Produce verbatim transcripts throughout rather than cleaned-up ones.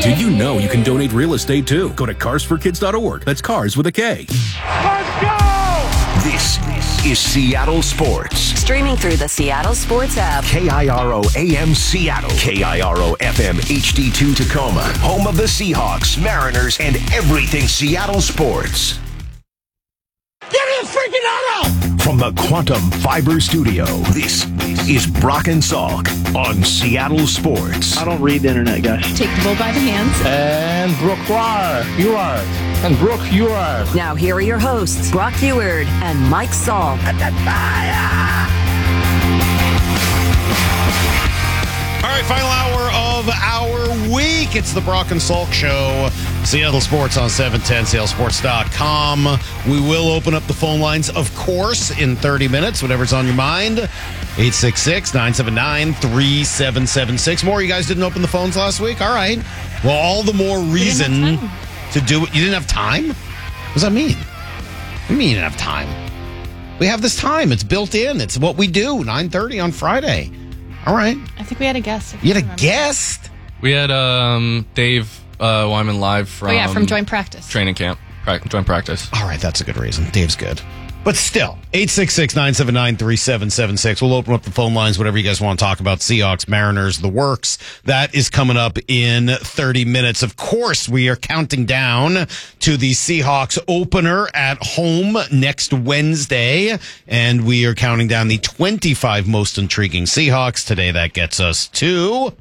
Did you know you can donate real estate too? Go to cars for kids dot org. That's cars with a K. Let's go! This is Seattle Sports. Streaming through the Seattle Sports app. K I R O A M Seattle. K I R O F M H D two Tacoma. Home of the Seahawks, Mariners, and everything Seattle sports. Get his freaking out! From the Quantum Fiber Studio, this is Brock and Salk on Seattle Sports. I don't read the internet, guys. Take the bull by the hands. And Brooke, you are. And Brooke, you are. Now here are your hosts, Brock Heward and Mike Salk. All right, final hour of our week. It's the Brock and Salk Show. Seattle Sports on seven ten, seattle sports dot com. We will open up the phone lines, of course, in thirty minutes, whatever's on your mind. eight six six, nine seven nine, three seven seven six. More, you guys didn't open the phones last week? All right. Well, all the more reason to do it. You didn't have time? What does that mean? What do you mean you didn't have time? We have this time. It's built in. It's what we do, nine thirty on Friday. All right. I think we had a guest. You had a guest? We had um, Dave uh, Wyman live from... Oh, yeah, from joint practice. Training camp. Pra- joint practice. All right, that's a good reason. Dave's good. But still, eight six six, nine seven nine, three seven seven six. We'll open up the phone lines, whatever you guys want to talk about. Seahawks, Mariners, the works. That is coming up in thirty minutes. Of course, we are counting down to the Seahawks opener at home next Wednesday. And we are counting down the twenty-five most intriguing Seahawks. Today, that gets us to...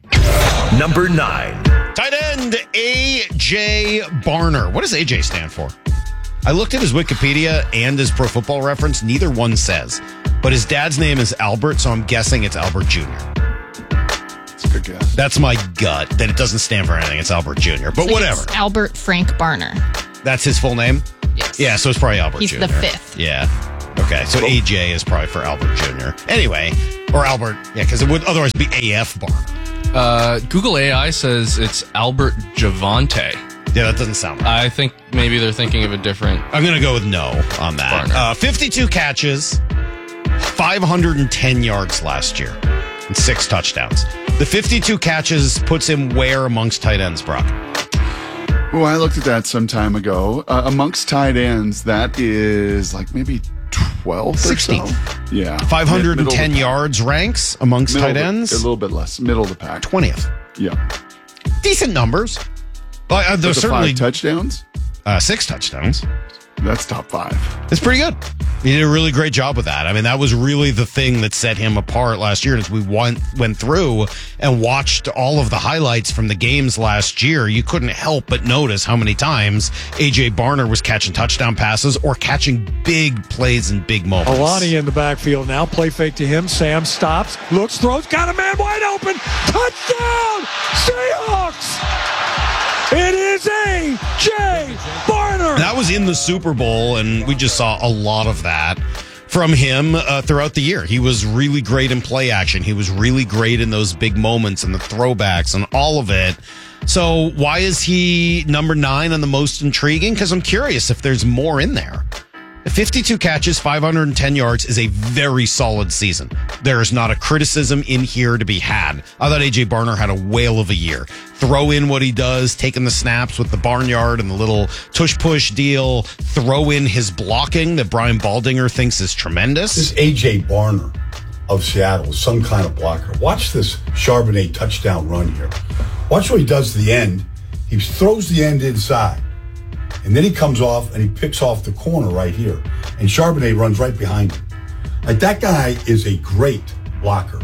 Number nine. Tight end A J Barner. What does A J stand for? I looked at his Wikipedia and his Pro Football Reference. Neither one says. But his dad's name is Albert, so I'm guessing it's Albert Junior That's a good guess. That's my gut, that it doesn't stand for anything. It's Albert Junior But So whatever. it's Albert Frank Barner. That's his full name? Yes. Yeah, so it's probably Albert He's Junior the fifth. Yeah. Okay, so A J is probably for Albert Junior Anyway, or Albert, yeah, because it would otherwise be A F Barner. Uh, Google A I says it's Albert Javante. Yeah, that doesn't sound right. I think maybe they're thinking of a different... I'm going to go with no on that. Barner. Uh, fifty-two catches, five hundred ten yards last year, and six touchdowns. The fifty-two catches puts him where amongst tight ends, Brock? Oh, I looked at that some time ago. Uh, amongst tight ends, that is like maybe twelfth sixteenth. or so. Yeah. five hundred ten Mid- yards ranks amongst middle tight of the- ends. A little bit less. Middle of the pack. twentieth. Yeah. Decent numbers. But uh, there's the certainly five touchdowns. uh, six touchdowns. That's top five. It's pretty good. He did a really great job with that. I mean, that was really the thing that set him apart last year. As we went, went through and watched all of the highlights from the games last year, you couldn't help but notice how many times A J Barner was catching touchdown passes or catching big plays and big moments. Alani in the backfield now. Play fake to him. Sam stops, looks, throws, got a man wide open. Touchdown! Seahawks! It is A J Barner. That was in the Super Bowl, and we just saw a lot of that from him uh, throughout the year. He was really great in play action. He was really great in those big moments and the throwbacks and all of it. So why is he number nine on the most intriguing? Because I'm curious if there's more in there. fifty-two catches, five hundred ten yards is a very solid season. There is not a criticism in here to be had. I thought A J Barner had a whale of a year. Throw in what he does, taking the snaps with the barnyard and the little tush-push deal. Throw in his blocking that Brian Baldinger thinks is tremendous. This A J Barner of Seattle is some kind of blocker. Watch this Charbonnet touchdown run here. Watch what he does to the end. He throws the end inside. And then he comes off and he picks off the corner right here. And Charbonnet runs right behind him. Like, that guy is a great blocker.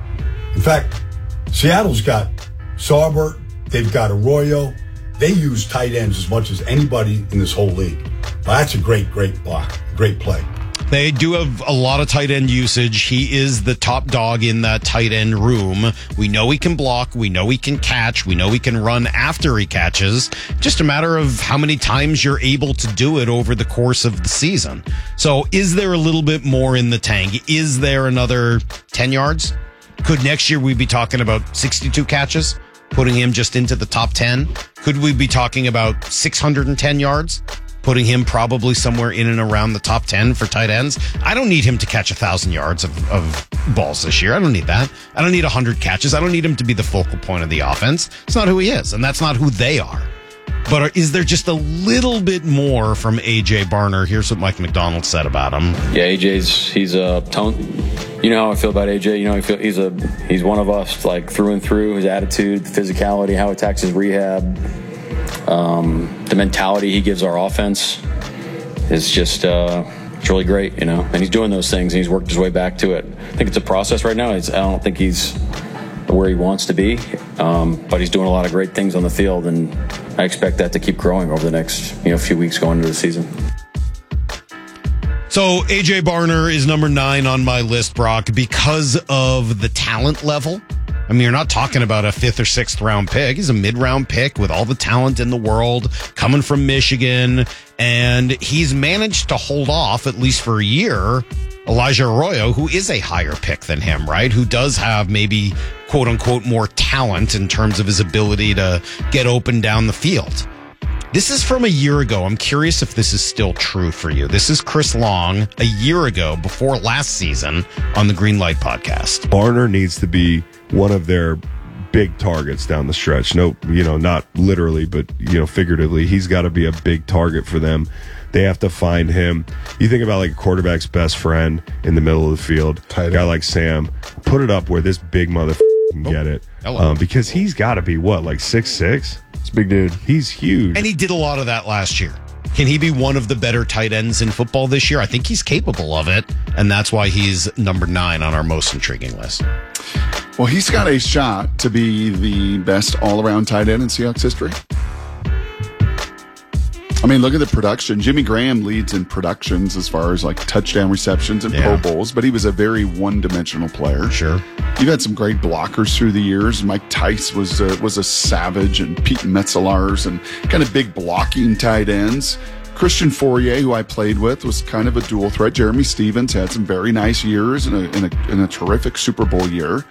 In fact, Seattle's got Saubert, they've got Arroyo. They use tight ends as much as anybody in this whole league. Well, that's a great, great block, great play. They do have a lot of tight end usage. He is the top dog in that tight end room. We know he can block. We know he can catch. We know he can run after he catches. Just a matter of how many times you're able to do it over the course of the season. So is there a little bit more in the tank? Is there another ten yards? Could next year we be talking about sixty-two catches, putting him just into the top ten? Could we be talking about six hundred ten yards? putting him probably somewhere in and around the top ten for tight ends. I don't need him to catch a thousand yards of, of balls this year. I don't need that. I don't need a hundred catches. I don't need him to be the focal point of the offense. It's not who he is, and that's not who they are. But is there just a little bit more from A J Barner? Here's what Mike McDonald said about him. Yeah, A J's he's a tone. You know how I feel about A J. You know how I feel. He's a he's one of us, like through and through. His attitude, the physicality, how he attacks his rehab, um, the mentality he gives our offense is just uh, it's really great. You know, and he's doing those things, and he's worked his way back to it. I think it's a process right now. It's, I don't think he's where he wants to be, um, but he's doing a lot of great things on the field, and I expect that to keep growing over the next you know few weeks going into the season. So A J Barner is number nine on my list, Brock, because of the talent level. I mean, you're not talking about a fifth or sixth round pick. He's a mid-round pick with all the talent in the world, coming from Michigan, and he's managed to hold off, at least for a year, Elijah Arroyo, who is a higher pick than him, right? Who does have maybe, quote unquote, more talent in terms of his ability to get open down the field. This is from a year ago. I'm curious if this is still true for you. This is Chris Long a year ago, before last season, on the Green Light podcast. Barner needs to be one of their big targets down the stretch. No, you know, not literally, but, you know, figuratively. He's got to be a big target for them. They have to find him. You think about like a quarterback's best friend in the middle of the field, a guy like Sam, put it up where this big motherfucker can oh, get it. Um, because he's got to be, what, like six six? It's a big dude. He's huge. And he did a lot of that last year. Can he be one of the better tight ends in football this year? I think he's capable of it, and that's why he's number nine on our most intriguing list. Well, he's got a shot to be the best all-around tight end in Seahawks history. I mean, look at the production. Jimmy Graham leads in productions as far as like touchdown receptions and yeah. Pro Bowls, but he was a very one-dimensional player. Sure. You've had some great blockers through the years. Mike Tice was uh, was a savage, and Pete Metzelaars, and kind of big blocking tight ends. Christian Fourier, who I played with, was kind of a dual threat. Jeremy Stevens had some very nice years in a, in a, in a terrific Super Bowl year.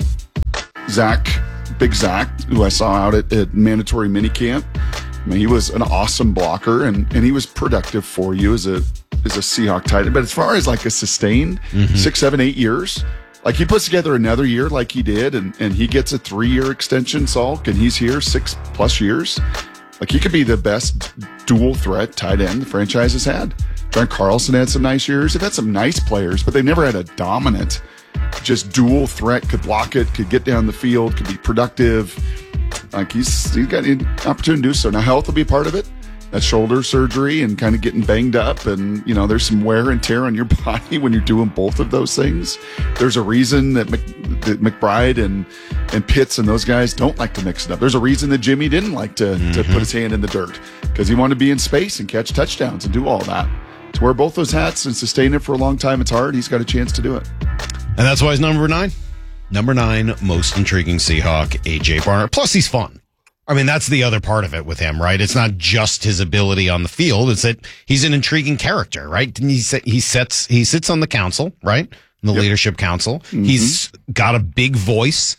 Zach, Big Zach, who I saw out at, at mandatory minicamp. I mean, he was an awesome blocker, and, and he was productive for you as a as a Seahawk tight end. But as far as like a sustained mm-hmm. six, seven, eight years, like he puts together another year like he did, and, and he gets a three-year extension, Salk, and he's here six plus years. Like he could be the best dual threat tight end the franchise has had. John Carlson had some nice years. They've had some nice players, but they've never had a dominant, just dual threat, could block it, could get down the field, could be productive. Like he's he's got an opportunity to do so. Now health will be a part of it. That shoulder surgery and kind of getting banged up, and you know there's some wear and tear on your body when you're doing both of those things. There's a reason that, Mc, that McBride and and Pitts and those guys don't like to mix it up. There's a reason that Jimmy didn't like to mm-hmm. to put his hand in the dirt, because he wanted to be in space and catch touchdowns and do all that. To wear both those hats and sustain it for a long time, it's hard. He's got a chance to do it, and that's why he's number nine. Number nine, most intriguing Seahawk, A J Barner. Plus, he's fun. I mean, that's the other part of it with him, right? It's not just his ability on the field. It's that he's an intriguing character, right? He he sets he sits on the council, right? In the yep. leadership council. Mm-hmm. He's got a big voice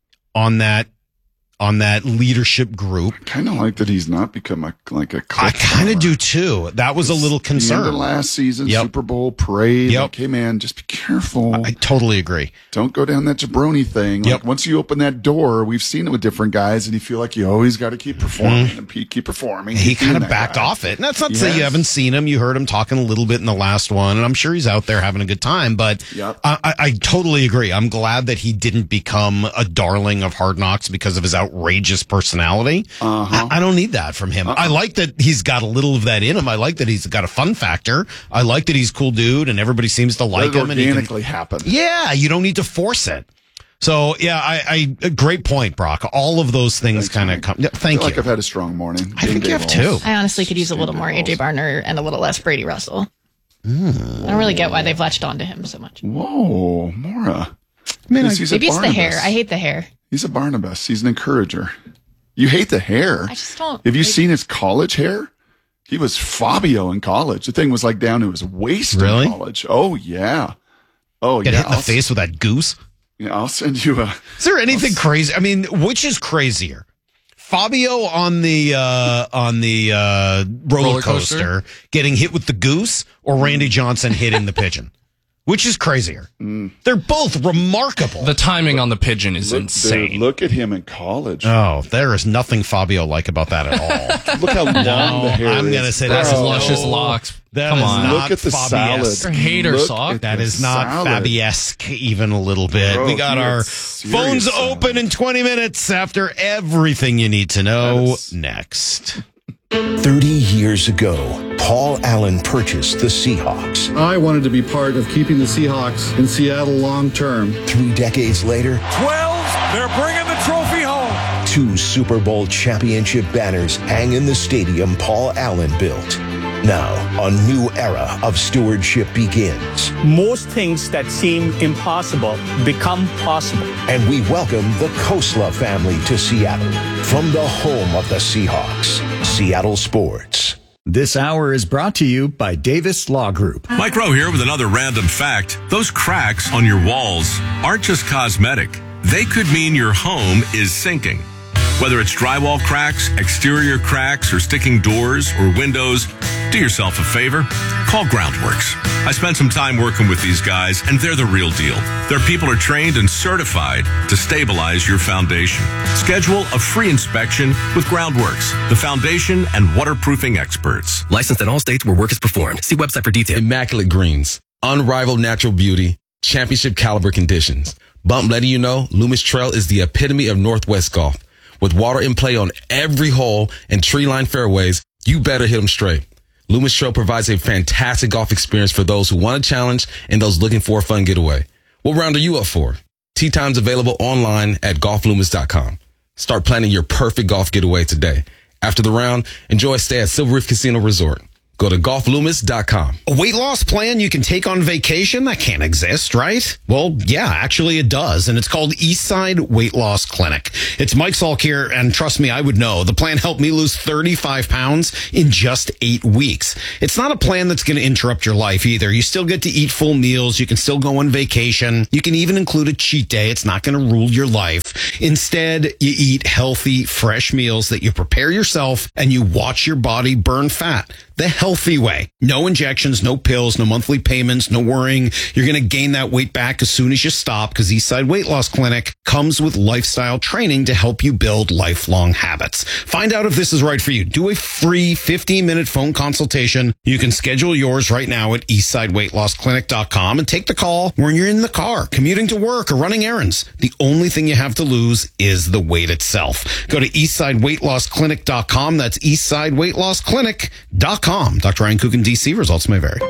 on that on that leadership group. I kind of like that he's not become a like a. I kind of do too. That was a little concern. The end of last season, yep. Super Bowl parade. Yep. Like, hey man, just be careful. I, I totally agree. Don't go down that jabroni thing. Yep. Like once you open that door, we've seen it with different guys, and you feel like you always got to keep performing mm-hmm. and keep performing. He kind of backed guy. off it. And that's not to say you haven't seen him. You heard him talking a little bit in the last one, and I'm sure he's out there having a good time. But yep. I, I, I totally agree. I'm glad that he didn't become a darling of Hard Knocks because of his outrageous personality. Personality. Uh-huh. I, I don't need that from him. Uh-uh. I like that he's got a little of that in him. I like that he's got a fun factor. I like that he's a cool dude and everybody seems to like him. It organically and happen. Yeah, you don't need to force it. So, yeah, I, I great point, Brock. All of those things kind of come. Yeah, thank I feel you. like I've had a strong morning. I think you have too. I honestly could use a little more A J Barner and a little less Brady Russell. Mm. I don't really get why they've latched onto him so much. Whoa, Maura. Man, I, maybe it's the hair. I hate the hair. He's a Barnabas. He's an encourager. You hate the hair. I just don't. Have you like, seen his college hair? He was Fabio in college. The thing was like down to his waist really? in college. Oh, yeah. Oh, Get yeah. hit in the I'll face s- with that goose? Yeah, I'll send you a... Is there anything I'll crazy? I mean, which is crazier? Fabio on the uh, on the uh, roller, Roller coaster, coaster? getting hit with the goose, or Randy Johnson hitting the pigeon? Which is crazier? Mm. They're both remarkable. The timing on the pigeon is Look, insane. dude, look at him in college. Oh, there is nothing Fabio like about that at all. Look how long no, the hair I'm is. going to say That's that's luscious no, locks. That Come is on. not Look at the Fabiesque. salad. Hater Look sock. at That the is not salad. Fabiesque even a little bit. Bro, we got he our had serious phones salad. open in twenty minutes after everything you need to know is- next. thirty years ago, Paul Allen purchased the Seahawks. I wanted to be part of keeping the Seahawks in Seattle long term. Three decades later, twelve, they're bringing the trophy home. two Super Bowl championship banners hang in the stadium Paul Allen built. Now, a new era of stewardship begins. Most things that seem impossible become possible. And we welcome the Kosla family to Seattle from the home of the Seahawks, Seattle Sports. This hour is brought to you by Davis Law Group. Mike Rowe here with another random fact. Those cracks on your walls aren't just cosmetic. They could mean your home is sinking. Whether it's drywall cracks, exterior cracks, or sticking doors or windows, do yourself a favor. Call Groundworks. I spent some time working with these guys, and they're the real deal. Their people are trained and certified to stabilize your foundation. Schedule a free inspection with Groundworks, the foundation and waterproofing experts. Licensed in all states where work is performed. See website for details. Immaculate greens, unrivaled natural beauty, championship caliber conditions. Bump letting you know Loomis Trail is the epitome of Northwest golf. With water in play on every hole and tree-lined fairways, you better hit them straight. Loomis Trail provides a fantastic golf experience for those who want a challenge and those looking for a fun getaway. What round are you up for? Tee times available online at golf loomis dot com. Start planning your perfect golf getaway today. After the round, enjoy a stay at Silver Reef Casino Resort. Go to golf loomis dot com. A weight loss plan you can take on vacation? That can't exist, right? Well, yeah, actually it does. And it's called Eastside Weight Loss Clinic. It's Mike Salk here, and trust me, I would know. The plan helped me lose thirty-five pounds in just eight weeks. It's not a plan that's going to interrupt your life either. You still get to eat full meals. You can still go on vacation. You can even include a cheat day. It's not going to rule your life. Instead, you eat healthy, fresh meals that you prepare yourself, and you watch your body burn fat the healthy way. No injections, no pills, no monthly payments, no worrying you're going to gain that weight back as soon as you stop, because Eastside Weight Loss Clinic comes with lifestyle training to help you build lifelong habits. Find out if this is right for you. Do a free fifteen minute phone consultation. You can schedule yours right now at eastside weight loss clinic dot com and take the call when you're in the car, commuting to work, or running errands. The only thing you have to lose is the weight itself. Go to eastside weight loss clinic dot com. That's eastside weight loss clinic dot com. Doctor Ryan Coogan, D C. Results may vary.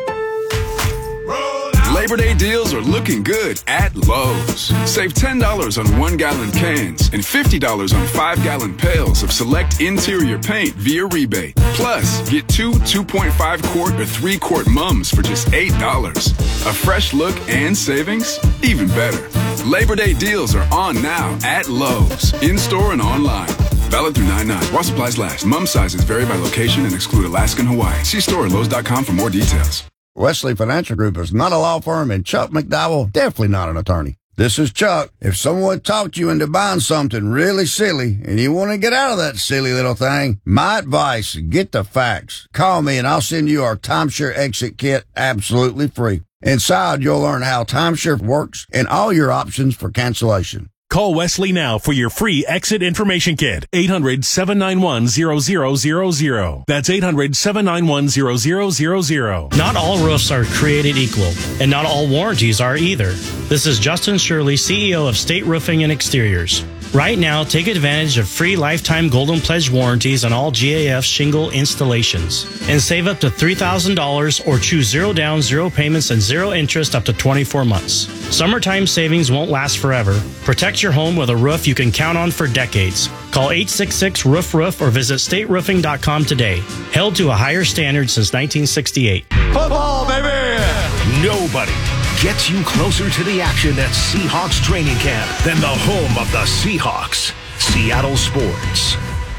Labor Day deals are looking good at Lowe's. Save ten dollars on one-gallon cans and fifty dollars on five-gallon pails of select interior paint via rebate. Plus, get two two point five quart or three quart mums for just eight dollars. A fresh look and savings? Even better. Labor Day deals are on now at Lowe's, in-store and online. Valid through nine nine. While supplies last. Mum sizes vary by location and exclude Alaska and Hawaii. See store at Lowe's dot com for more details. Wesley Financial Group is not a law firm, and Chuck McDowell definitely not an attorney. This is Chuck. If someone talked you into buying something really silly and you want to get out of that silly little thing, my advice, get the facts. Call me and I'll send you our timeshare exit kit absolutely free. Inside, you'll learn how timeshare works and all your options for cancellation. Call Wesley now for your free exit information kit. eight hundred, seven nine one, zero zero zero zero. That's eight hundred, seven nine one, zero zero zero zero. Not all roofs are created equal, and not all warranties are either. This is Justin Shirley, C E O of State Roofing and Exteriors. Right now, take advantage of free lifetime Golden Pledge warranties on all G A F shingle installations. And save up to three thousand dollars or choose zero down, zero payments, and zero interest up to twenty-four months. Summertime savings won't last forever. Protect your home with a roof you can count on for decades. Call eight six six, roof roof or visit state roofing dot com today. Held to a higher standard since nineteen sixty-eight. Football, baby! Nobody gets you closer to the action at Seahawks training camp than the home of the Seahawks, Seattle Sports.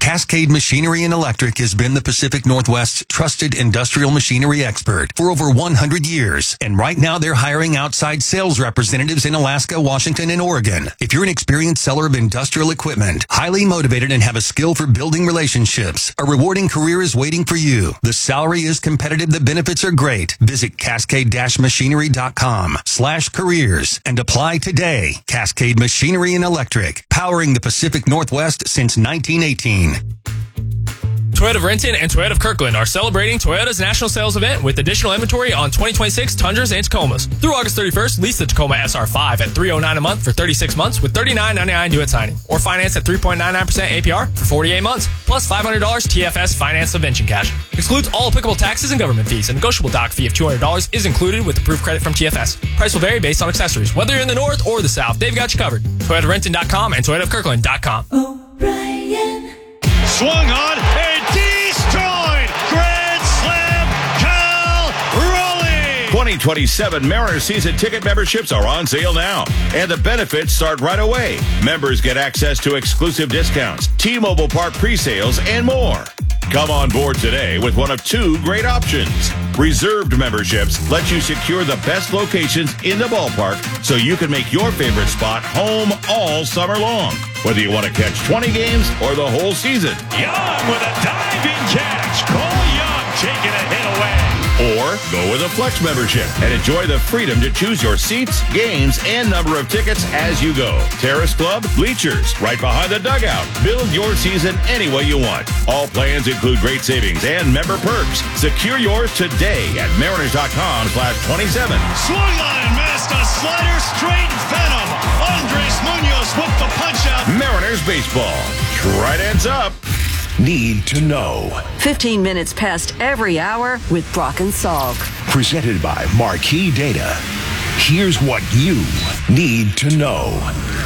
Cascade Machinery and Electric has been the Pacific Northwest's trusted industrial machinery expert for over one hundred years. And right now they're hiring outside sales representatives in Alaska, Washington, and Oregon. If you're an experienced seller of industrial equipment, highly motivated and have a skill for building relationships, a rewarding career is waiting for you. The salary is competitive. The benefits are great. Visit cascade machinery dot com slash careers and apply today. Cascade Machinery and Electric, powering the Pacific Northwest since nineteen eighteen. Toyota of Renton and Toyota of Kirkland are celebrating Toyota's national sales event with additional inventory on twenty twenty-six Tundras and Tacomas. Through August thirty-first, lease the Tacoma S R five at three hundred nine dollars a month for thirty-six months with thirty-nine ninety-nine due at signing. Or finance at three point nine nine percent A P R for forty-eight months, plus five hundred dollars T F S finance subvention cash. Excludes all applicable taxes and government fees. A negotiable dock fee of two hundred dollars is included with approved credit from T F S. Price will vary based on accessories. Whether you're in the north or the south, they've got you covered. Toyota of Renton dot com and Toyota of Kirkland dot com. O'Brien. Swung on and destroyed. Grand Slam. Cal Raleigh. twenty twenty-seven Mariners season ticket memberships are on sale now, and the benefits start right away. Members get access to exclusive discounts, T-Mobile Park pre-sales, and more. Come on board today with one of two great options. Reserved memberships let you secure the best locations in the ballpark so you can make your favorite spot home all summer long. Whether you want to catch twenty games or the whole season. Young with a diving catch. Cole Young taking a hit away. Or go with a Flex membership and enjoy the freedom to choose your seats, games, and number of tickets as you go. Terrace Club, bleachers, right behind the dugout. Build your season any way you want. All plans include great savings and member perks. Secure yours today at mariners dot com slash twenty-seven. Swung on and missed a slider straight venom. Andres Munoz with the punch out. Mariners baseball. Tridents up. Need to know. fifteen minutes past every hour with Brock and Salk. Presented by Marquee Data. Here's what you need to know.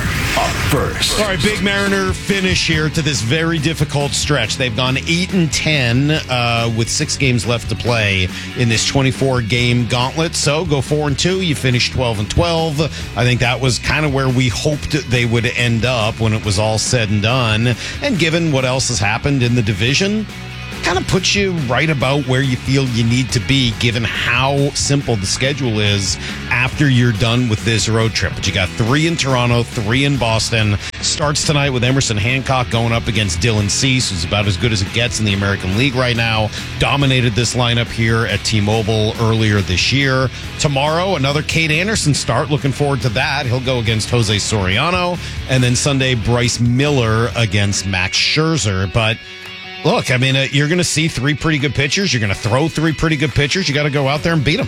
Up first. All right, big Mariner finish here to this very difficult stretch. They've gone eight and ten uh, with six games left to play in this twenty-four game gauntlet. So go four and two. You finish twelve and twelve. I think that was kind of where we hoped they would end up when it was all said and done. And given what else has happened in the division, kind of puts you right about where you feel you need to be given how simple the schedule is after you're done with this road trip. But you got three in Toronto, three in Boston. Starts tonight with Emerson Hancock going up against Dylan Cease, who's about as good as it gets in the American League right now. Dominated this lineup here at T-Mobile earlier this year. Tomorrow, another Cade Anderson start. Looking forward to that. He'll go against Jose Soriano. And then Sunday, Bryce Miller against Max Scherzer. But look, I mean, uh, you're going to see three pretty good pitchers. You're going to throw three pretty good pitchers. You got to go out there and beat them.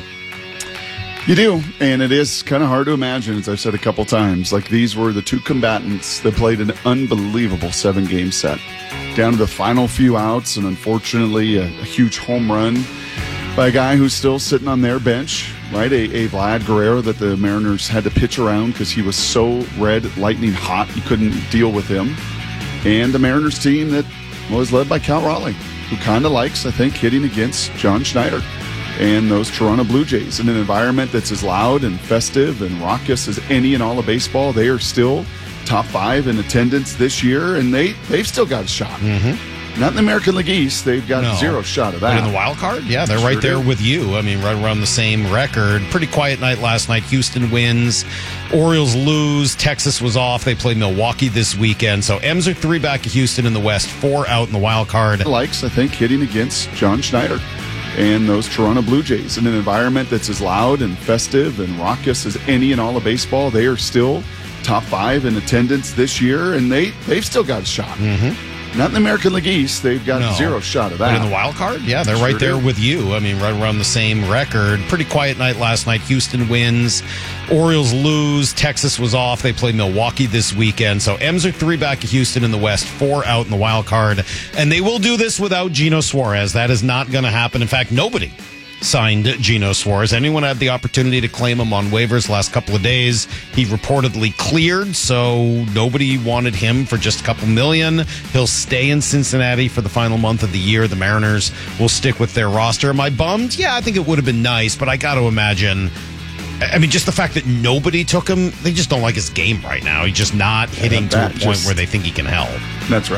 You do, and it is kind of hard to imagine, as I've said a couple times. Like, these were the two combatants that played an unbelievable seven-game set. Down to the final few outs, and unfortunately, a, a huge home run by a guy who's still sitting on their bench, right? A, a Vlad Guerrero that the Mariners had to pitch around because he was so red, lightning hot, you couldn't deal with him. And the Mariners team that was led by Cal Raleigh, who kind of likes, I think, hitting against John Schneider and those Toronto Blue Jays. In an environment that's as loud and festive and raucous as any in all of baseball, they are still top five in attendance this year, and they, they've still got a shot. Mm-hmm. Not in the American League East. They've got no. zero shot of that. But in the wild card? Yeah, they're sure right there do. with you. I mean, right around the same record. Pretty quiet night last night. Houston wins. Orioles lose. Texas was off. They played Milwaukee this weekend. So M's are three back of Houston in the West, four out in the wild card. Likes, I think, hitting against John Schneider and those Toronto Blue Jays. In an environment that's as loud and festive and raucous as any in all of baseball, they are still top five in attendance this year, and they, they've still got a shot. Mm-hmm. Not in the American League East. They've got no. zero shot of that. But in the wild card? Yeah, they're sure right there do. with you. I mean, right around the same record. Pretty quiet night last night. Houston wins. Orioles lose. Texas was off. They play Milwaukee this weekend. So M's are three back of Houston in the West, four out in the wild card. And they will do this without Gino Suarez. That is not going to happen. In fact, nobody signed Gino Suarez. Anyone had the opportunity to claim him on waivers last couple of days. He reportedly cleared, so nobody wanted him for just a couple million. He'll stay in Cincinnati for the final month of the year. The Mariners will stick with their roster. Am I bummed? Yeah, I think it would have been nice, but I got to imagine, I mean, just the fact that nobody took him, they just don't like his game right now. He's just not hitting yeah, to a point just, where they think he can help. That's right.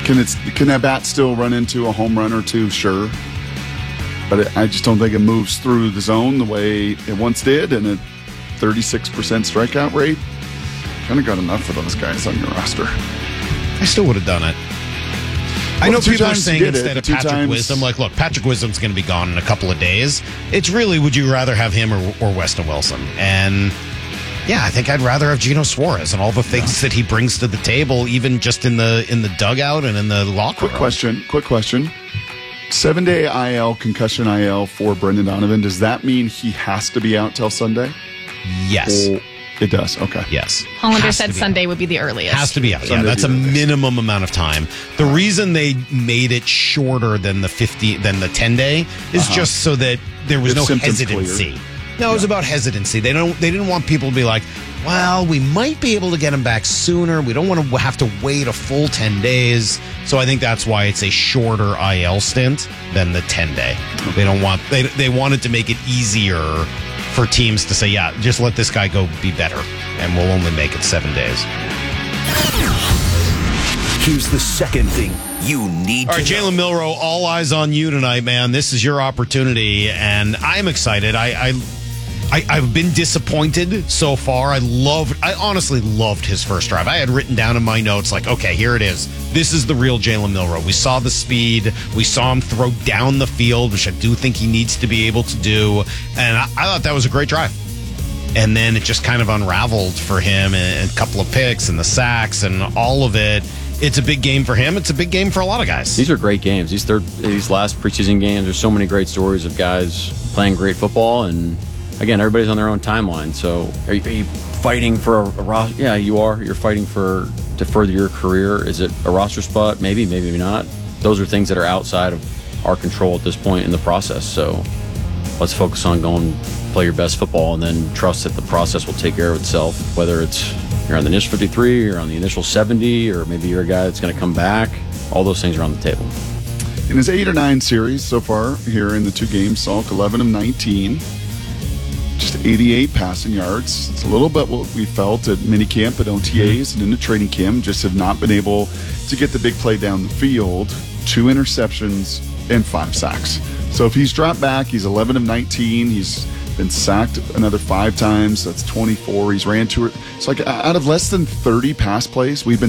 Can it can that bat still run into a home run or two? Sure. But it, I just don't think it moves through the zone the way it once did, and a thirty-six percent strikeout rate. Kind of got enough for those guys on your roster. I still would have done it. Well, I know two people are times saying you did instead it, of two Patrick times- Wisdom, like, look, Patrick Wisdom's going to be gone in a couple of days. It's really, would you rather have him or, or Weston Wilson? And yeah, I think I'd rather have Geno Suarez and all the things that he brings to the table, even just in the in the dugout and in the locker Quick room. question. Quick question. Seven day I L, concussion I L for Brendan Donovan. Does that mean he has to be out till Sunday? Yes. Or it does. Okay. Yes. Hollander Has said to be Sunday would be the earliest. Has to be out. Yeah, Sunday that's a be the earliest. minimum amount of time. The reason they made it shorter than the fifty than the ten day is Uh-huh. just so that there was If no symptoms hesitancy. clear. No, it was about hesitancy. They don't. They didn't want people to be like, "Well, we might be able to get him back sooner. We don't want to have to wait a full ten days." So I think that's why it's a shorter I L stint than the ten day. They don't want. They they wanted to make it easier for teams to say, "Yeah, just let this guy go be better, and we'll only make it seven days." Here's the second thing you need All right, to know. Jalen Milroe, all eyes on you tonight, man. This is your opportunity, and I'm excited. I, I, I, I've been disappointed so far. I loved, I honestly loved his first drive. I had written down in my notes, like, okay, here it is. This is the real Jalen Milroe. We saw the speed. We saw him throw down the field, which I do think he needs to be able to do. And I, I thought that was a great drive. And then it just kind of unraveled for him, and a couple of picks and the sacks and all of it. It's a big game for him. It's a big game for a lot of guys. These are great games. These third, these last preseason games, there's so many great stories of guys playing great football. And again, everybody's on their own timeline. So are you, are you fighting for a, a roster? Yeah, you are. You're fighting for to further your career. Is it a roster spot? Maybe, maybe not. Those are things that are outside of our control at this point in the process. So let's focus on going play your best football and then trust that the process will take care of itself, whether it's you're on the initial fifty-three, or on the initial seventy, or maybe you're a guy that's going to come back. All those things are on the table. In his eight or nine series so far here in the two games, Salk eleven of nineteen, just eighty-eight passing yards. It's a little bit what we felt at minicamp, at O T As, and in the training camp. Just have not been able to get the big play down the field. Two interceptions and five sacks. So if he's dropped back, he's eleven of nineteen. He's been sacked another five times. That's twenty-four. He's ran two. It's like out of less than thirty pass plays, we've been